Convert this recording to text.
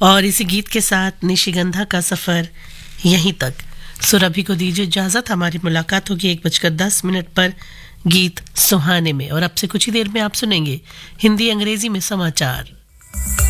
और इसी गीत के साथ निशिगंधा का सफर यहीं तक। सुरभि को दीजिए इजाजत। हमारी मुलाकात होगी 1:10 पर गीत सुहाने में, और अब से कुछ ही देर में आप सुनेंगे हिंदी अंग्रेजी में समाचार।